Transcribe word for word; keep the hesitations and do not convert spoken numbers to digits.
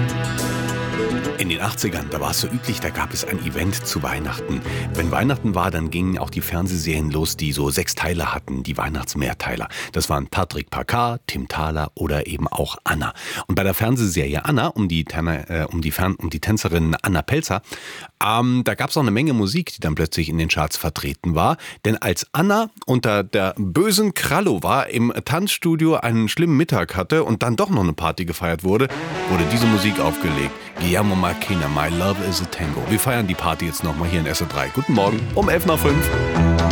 In den achtzigern, da war es so üblich, da gab es ein Event zu Weihnachten. Wenn Weihnachten war, dann gingen auch die Fernsehserien los, die so sechs Teile hatten, die Weihnachtsmehrteiler. Das waren Patrick Packard, Tim Thaler oder eben auch Anna. Und bei der Fernsehserie Anna, um die, Tenor, äh, um die, Fern-, um die Tänzerin Anna Pelzer, ähm, da gab es auch eine Menge Musik, die dann plötzlich in den Charts vertreten war. Denn als Anna unter der bösen Krallova im Tanzstudio einen schlimmen Mittag hatte und dann doch noch eine Party gefeiert wurde, wurde diese Musik aufgelegt. Guillermo Marchena, My Love is a Tango. Wir feiern die Party jetzt nochmal hier in S R drei. Guten Morgen um elf nach fünf.